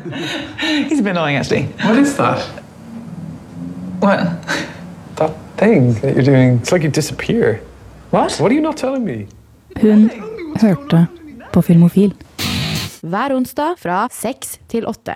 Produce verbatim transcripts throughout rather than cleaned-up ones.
He's a bit annoying, actually. What is that? What? That thing that you're doing, it's like you disappear. What? What are you not telling me? Hun hørte på Filmofil. Hver onsdag fra seks til åtte.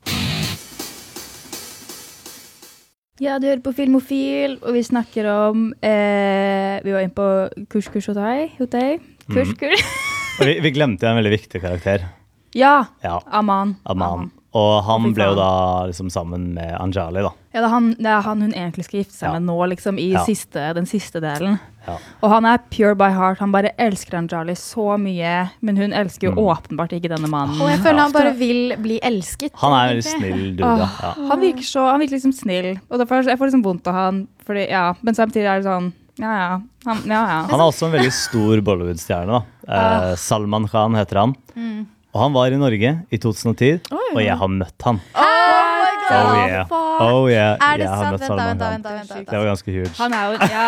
Ja, du hører på Filmofil, og vi snakker om eh, vi var inne på kurs-kurs hos deg, hos deg. Kurs-kurs. Og vi, vi glemte en veldig viktig karakter. Ja, Ja, Aman. Aman. Og han Fy ble jo faen. da liksom sammen med Anjali da. Ja, det er, han, det er han hun egentlig skal gifte seg Ja. med nå, liksom, i Ja. siste, den siste delen. Ja. Og han er pure by heart, han bare elsker Anjali så mye, men hun elsker jo Mm. åpenbart ikke denne mannen. Og jeg føler han bare vil bli elsket. Han er en veldig egentlig. snill dude, ja. Han virker så, han virker liksom snill, og derfor, jeg får liksom vondt av han, fordi, ja, men samtidig er det sånn, ja, ja, han, ja, ja. Han er også en veldig stor Bollywood-stjerne da. Eh, Salman Khan heter han. Og han var i Norge i to tusen og ti, og jeg har møtt han. Oh yeah, oh yeah, Er det jeg har sant? møtt Vent da, Salman vent da, Khan. vent da, vent da, vent Det da. var ganske huge. Han er jo, ja,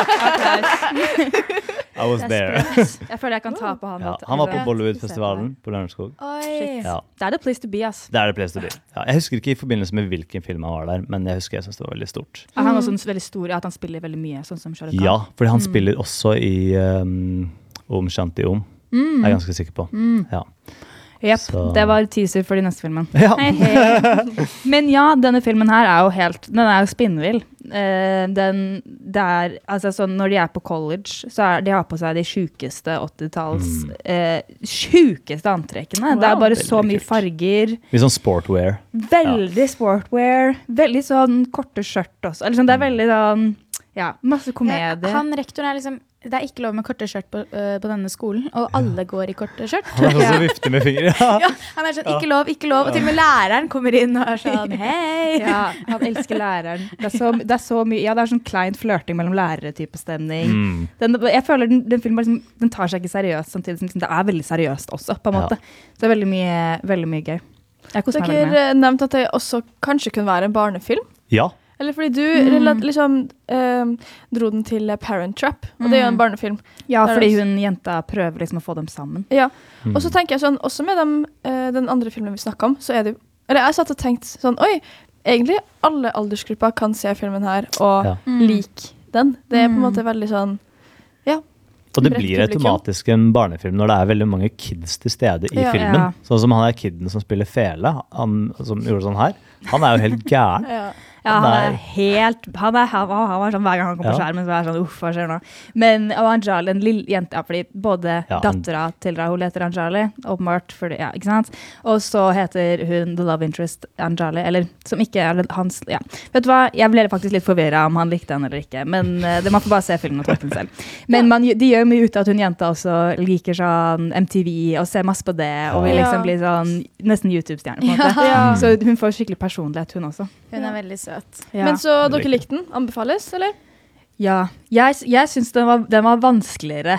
applaus. I was there. Jeg føler jeg kan ta på han. Ja, litt. han var på Ja. Bollywood-festivalen på Lørenskog. Oi. Ja, Det er the place to be, ass. det er det place to be. Ja, jeg husker ikke i forbindelse med hvilken film han var der, men jeg husker jeg synes det var veldig stort. Er han også en veldig stor, ja, at han spiller veldig mye, sånn som Shah Rukh Khan? Ja, fordi han spiller også i um, Om Shanti Om. Er jeg ganske sikker på. Ja. Jep, Så- det var teaser for de neste filmen. Ja. Hei, hei. Men ja, denne filmen her er jo helt, den er jo spinnvill. Eh, den, det er, altså sånn, når de er på college, så er de har på seg de sjukeste åttitalls, eh, sjukeste antrekkene. det er bare så Veldig mye kult. farger, Litt sånn sportwear. veldig sportwear, veldig sånn korte skjørt også. Eller sånn, det er veldig sånn, ja, masse komedie. Han rektoren er liksom, det er ikke lov med korte skjørt på, øh, på denne skolen, og alle går i korte skjørt. Han er sånn som vifter med fingre. Ja, han er sånn, ikke lov, ikke lov, og til og med læreren kommer inn og er sånn, hei. Ja, han elsker læreren. Det er så, det er så mye, ja, det er sånn klein flørting mellom lærere-type stemning. Mm. Den, jeg føler den, den filmen liksom, den tar seg ikke seriøst, samtidig som liksom, det er veldig seriøst også, på en måte. Så det er veldig mye, veldig mye gøy. Jeg koser meg veldig med. Dere nevnte at det også kanskje kunne være en barnefilm. Ja, Eller fordi du rela- liksom eh, dro den til Parent Trap, og det er jo en barnefilm. Ja, Der fordi også. hun jenta prøver liksom å få dem sammen. Ja, og så tenker jeg sånn, også med dem, eh, den andre filmen vi snakket om, så er det jo, eller jeg satt og tenkte sånn, oi, egentlig alle aldersgrupper kan se filmen her og Ja. like den. Det er på en måte veldig sånn, ja. og det Bredt blir publikum. automatisk en barnefilm når det er veldig mange kids til stede i Ja. filmen. Ja. Sånn som han er kidden som spiller Fele, han som gjorde sånn her. Han er jo helt gæren. ja. Ja, han er Nei. helt, han er, han, han var sånn, hver gang han kom på Ja. skjermen, så var jeg sånn, uff, hva skjer nå? Men, og Anjali, en lille jente, ja, fordi både Ja, han- dattera til Rahul heter Anjali, åpenbart, fordi, ja, ikke sant? Og så heter hun The Love Interest Anjali, eller som ikke er hans, ja. Vet du hva, jeg ble faktisk litt forvirret om han likte henne eller ikke, men uh, det man får bare se filmen og tolke den selv. Men man, de gjør mye ut av at hun jenta også liker sånn M T V og ser masse på det, og vil liksom Ja. bli sånn, nesten YouTube-stjerne på en måte. Ja. Så hun får skikkelig personlighet, hun også. Hun er veldig søt. Ja. Men så Veldig dere likte den, anbefales, eller? Ja, jeg, jeg synes den var, den var vanskeligere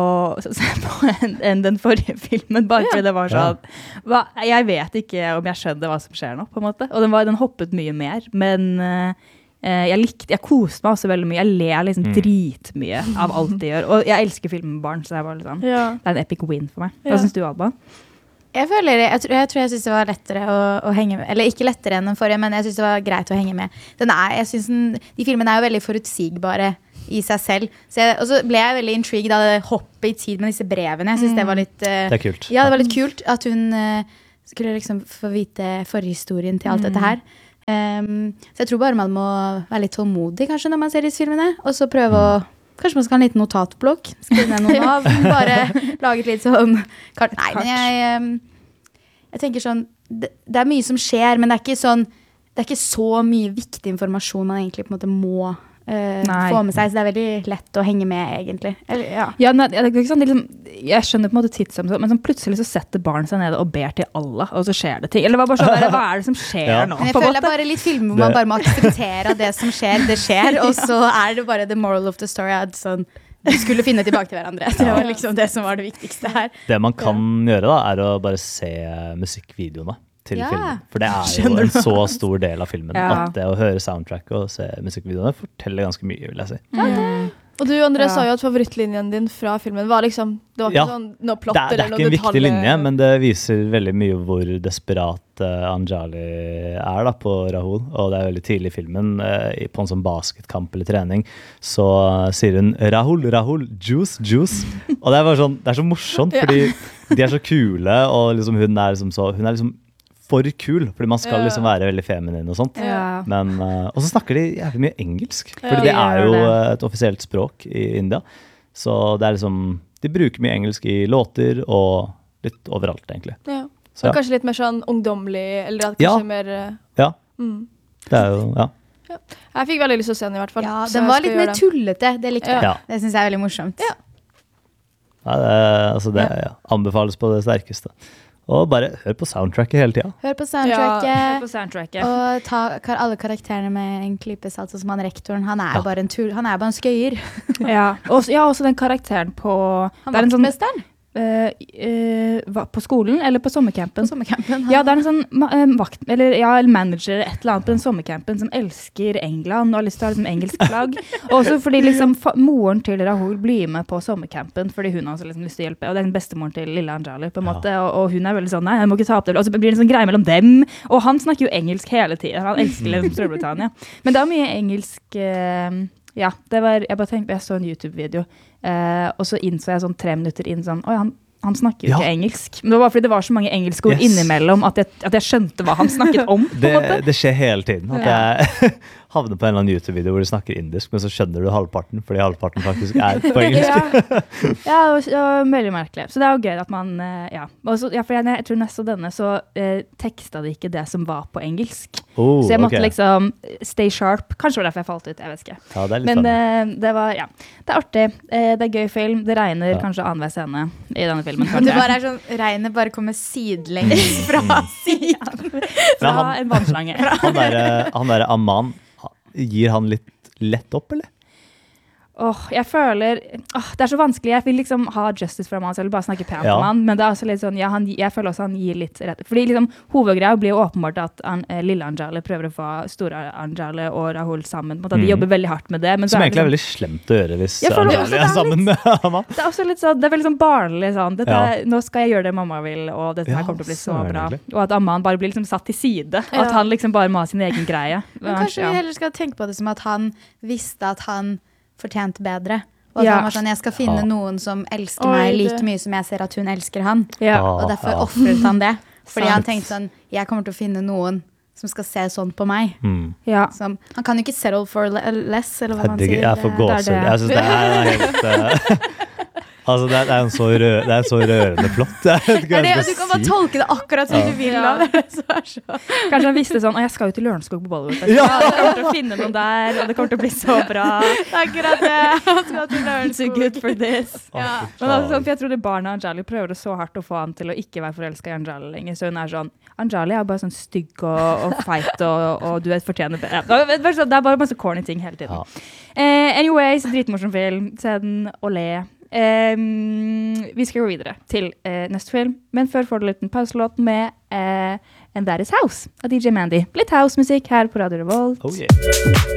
å se på enn enn den forrige filmen, bare fordi det var sånn, hva, jeg vet ikke om jeg skjønner hva som skjer nå, på en måte, og den, var, den hoppet mye mer, men eh, jeg likte, jeg koste meg også veldig mye, jeg ler liksom Mm. dritmye av alt de gjør, og jeg elsker filmen med barn, så det var litt sånn, Ja. det er en epic win for meg. Hva Ja. synes du, Alba? Jeg føler, jeg, tror- jeg tror jeg synes det var lettere å, å henge med, eller ikke lettere enn den forrige, men jeg synes det var greit å henge med. Den er, jeg synes den, de filmene er jo veldig forutsigbare i seg selv. Så jeg, og så ble jeg veldig intrigued av det hoppet i tid med disse brevene. Jeg synes det var litt... eh, Det er kult. Ja, det var litt kult at hun eh, skulle liksom få vite forhistorien til alt dette her. Um, så jeg tror bare man må være litt tålmodig kanskje når man ser disse filmene, og så prøve å, kanskje man skal ha en liten notatblokk, skrive ned noen av, bare lage et litt sånn kart. Nei, men jeg, um, jeg tenker sånn, det, det er mye som skjer, men det er ikke sånn, det er ikke så mye viktig informasjon man egentlig på en måte må eh, Nei. få med seg, så det er veldig lett å henge med egentlig. Eller, ja. Ja, nei, det er ikke sånn, det er liksom, jeg skjønner på en måte tidsom, men sånn plutselig så setter barn seg ned og ber til Allah, og så skjer det ting. Eller det var bare sånn, der, hva er det som skjer Ja. nå? Men jeg på en føler det måte? er bare litt filmer hvor man bare må akseptere at det som skjer, det skjer, og så er det bare the moral of the story at sånn, de skulle finne tilbake til hverandre. Det var liksom det som var det viktigste her. Det man kan gjøre da, er å bare se musikkvideoene til Ja. filmen. For det er jo Skjønner en du? så stor del av filmen. Ja. At det å høre soundtrack og se musikkvideoene forteller ganske mye, vil jeg si. Og du, André, Ja. sa jo at favorittlinjen din fra filmen var liksom, det var ikke Ja. sånn noe plott Det er, det er eller ikke en noe viktig detalj. linje, men det viser veldig mye hvor desperat uh, Anjali er da, på Rahul. Og det er veldig tidlig i filmen, uh, i- på en sånn basketkamp eller trening, så uh, sier hun Rahul, Rahul, juice, juice. Og det er bare sånn, det er så morsomt, fordi de er så kule, og liksom hun er liksom så, hun er liksom for kul, fordi man skal Ja. liksom være veldig feminin og sånt. Ja. Men, uh, og så snakker de jævlig mye engelsk, Ja, fordi de det er gjør jo det. uh, et offisielt språk i India. Så det er liksom, de bruker mye engelsk i låter og litt overalt egentlig. Ja. Så Så ja, kanskje litt mer sånn ungdomlig, eller at Ja. kanskje mer eh, ja, mm. det er jo, ja. Jeg fikk veldig lyst til å se den i hvert fall. Ja, så den jeg var skal litt gjøre mer det. tullete. Det likte jeg. Ja. Det syns jeg er veldig morsomt. Ja. ja det, altså det ja, anbefales på det sterkeste. Og bare hør på soundtracket hele tida. Hør på Hør soundtracket. på soundtracket. Og ta kar alle karakterene med en klype salt, sånn som han rektoren. Han er Ja. bare en tull. Han er bare en skøyer. Ja, også, ja, også den karakteren på Han det er en sånn, vaktmesteren eh, eh, hva- På skolen eller på sommercampen? på sommercampen. Han- Ja, det er en sånn ma- eh, vakt, eller, ja, eller manager et eller annet på den sommercampen som elsker England og har lyst til å ha liksom, engelsk flagg. Og også fordi liksom, fa moren til Rahul blir med på sommercampen fordi hun har også liksom lyst til å hjelpe. Og det er den bestemoren til lille Anjali, på en Ja. måte. Og, og hun er veldig sånn, nei, jeg må ikke ta opp det. Og så blir det en sånn greie mellom dem. Og han snakker jo engelsk hele tiden. Han elsker liksom Storbritannia. Men det er mye engelsk eh, ja, det var, jeg bare tenkte, jeg så en YouTube-video, eh, og så innså jeg sånn tre minutter inn sånn, oi, han, han snakker jo Ja. ikke engelsk. Men det var fordi det var så mange engelske ord Yes. innimellom at jeg, at jeg skjønte hva han snakket om. på Det, en måte. det skjer hele tiden. At jeg havner på en eller annen YouTube-video hvor de snakker indisk, men så skjønner du halvparten, fordi halvparten faktisk er på engelsk. Ja, ja og, og veldig merkelig. Så det er jo gøy at man, eh, ja. Og så, ja for jeg, jeg tror neste og denne så eh, teksta de ikke det som var på engelsk. Oh, Så jeg måtte ok. liksom stay sharp. Kanskje det var derfor jeg falt ut, jeg vet ikke. Ja, det er litt Men spennende. det, det var, ja. Det er artig. Eh, det er gøy film. Det regner Ja. kanskje annenhver scene i denne filmen. Og det kanskje. bare er sånn, regnet bare kommer sidelengs fra siden. Fra Men han- en vannslange. Han derre han der Aman, gir han litt lett opp, eller? Åh, jeg føler åh, Det er så vanskelig. Jeg vil liksom ha justice for ham, så jeg vil bare snakke pent Ja. om han. Men det er også litt sånn, ja, han, jeg føler også han gir litt rett. Fordi liksom, hovedgreia blir jo åpenbart at han, eh, lille Anjali prøver å få store Anjali og Rahul sammen. På en måte, at De Mhm. jobber veldig hardt med det. Men så Som er det egentlig er liksom, veldig slemt å gjøre hvis Jeg føler også Anjali det er er sammen med Aman. det er også litt sånn, det er veldig sånn barnlig sånn. Dette Ja. er, nå skal jeg gjøre det mamma vil, og dette her Ja, kommer til å bli så søren bra. egentlig. Og at Aman bare blir liksom satt til side. Ja. At han liksom bare må ha sin egen greie. Men kanskje Ja. vi heller skal tenke på det som at han visste at han fortjente bedre. Og at Ja. han var sånn, jeg skal finne Ja. noen som elsker Oi, meg like det- mye som jeg ser at hun elsker han. Ja. Ah, Og derfor ja. offret han det. Fordi han Sant. tenkte sånn, jeg kommer til å finne noen som skal se sånn på meg. Mm. Ja. Som, han kan jo ikke settle for le- less, eller hva man Herregud, sier. jeg får Det- gåsehud. det. Jeg syns det er helt eh, Altså, det er, det er en så, rø, det er en så rørende plott. Jeg vet ikke Det er hva det, jeg og du skal kan bare si. tolke det akkurat som Ja. du vil. Ja. Da. Det er så, er så. Kanskje han visste sånn, å jeg skal jo til Lørenskog på Bollywood. Ja. Jeg kommer til å finne noen der, og det kommer til å bli så bra. Det er akkurat det. Han skal til I'm too good for this. Ja. Men altså, sånn, for jeg tror det barna Anjali prøver det så hardt å få han til å ikke være forelsket i Anjali lenger. Så hun er sånn, Anjali er bare sånn stygg og, og feit, og, og du vet fortjener bedre. Ja, det er bare- det er bare masse corny ting hele tiden. Ja. Eh, anyways, dritmorsom film. Se den og le. Eh, vi skal gå videre til eh, neste film, men før får du en liten pauselåt med eh, And That Is House av D J Mandy. Litt house-musikk her på Radio Revolt. Oh, yeah.